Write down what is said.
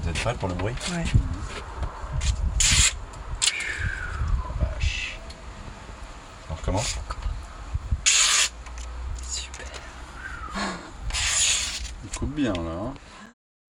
Vous êtes prêts pour le bruit? Ouais. La vache. On recommence? Super. Il coupe bien là. Hein.